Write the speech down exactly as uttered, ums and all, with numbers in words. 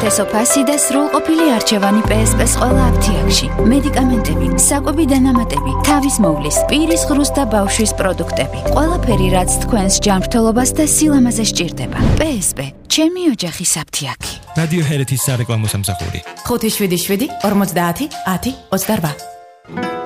საუკეთესო ფასი და სრულყოფილი არჩევანი პე ეს პე-ს ყველა აფთიაქში. მედიკამენტები, საკვები დანამატები, თავის მოვლის, პირის ღრუს და ბავშვის პროდუქტები. ყველაფერი, რაც თქვენს ჯანმრთელობას და სილამაზე სჭირდება. პე ეს პე, ჩემი ოჯახის აფთიაქი. რადიო ჰერეთის სარეკლამო სამსახური. ხუთი შვიდი შვიდი ორმოცდაათი ათი ოცდარვა.